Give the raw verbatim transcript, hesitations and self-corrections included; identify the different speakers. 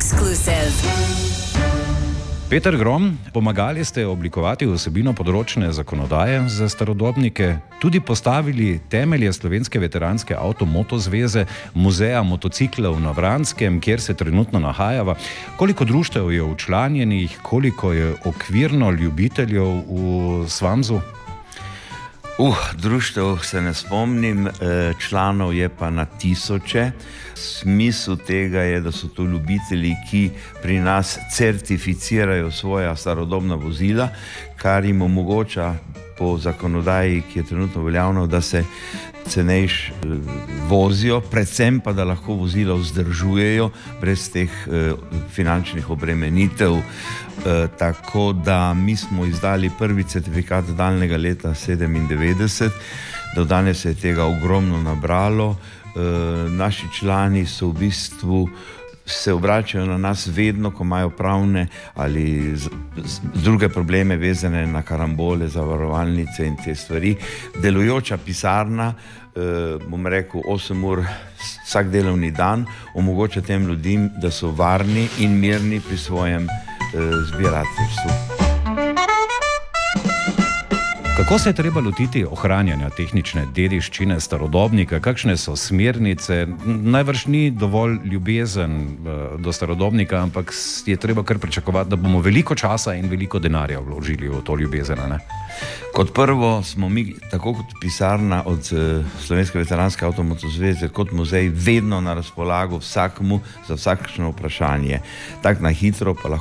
Speaker 1: Exclusive.
Speaker 2: Peter Grom, pomagali ste oblikovati vsebino področne zakonodaje za starodobnike, tudi postavili temelje Slovenske veteranske avtomoto zveze, muzeja motociklov na Vranskem, kjer se trenutno nahajava. Koliko društev je včlanjenih, koliko je okvirno ljubiteljev v Svamzu?
Speaker 3: Uh, društev se ne spomnim, članov je pa na tisoče. Smisel tega je, da so to ljubitelji, ki pri nas certificirajo svoja starodobna vozila, kar jim omogoča po zakonodaji, ki je trenutno veljavno, da se cenejš vozijo, predvsem pa, da lahko vozila vzdržujejo brez teh eh, finančnih obremenitev. Eh, tako da mi smo izdali prvi certifikat daljnega leta sedemindevetdeset, do danes se je tega ogromno nabralo. Eh, naši člani so v bistvu se obračajo na nas vedno, ko imajo pravne ali z, z, druge probleme vezane na karambole, zavarovalnice in te stvari. Delujoča pisarna, eh, bom rekel, osem ur vsak delovni dan, omogoča tem ljudem, da so varni in mirni pri svojem eh, zbirateljstvu.
Speaker 2: Kako se je treba lotiti ohranjanja tehnične dediščine starodobnika? Kakšne so smernice? Najbrž ni dovolj ljubezen do starodobnika, ampak je treba kar pričakovati, da bomo veliko časa in veliko denarja vložili v to ljubezen, ne?
Speaker 3: Kot prvo smo mi, tako kot pisarna od Slovenske veteranske avtomoto zveze, kot muzej, vedno na razpolago vsakmu za vsakšno vprašanje. Tak na hitro pa lahko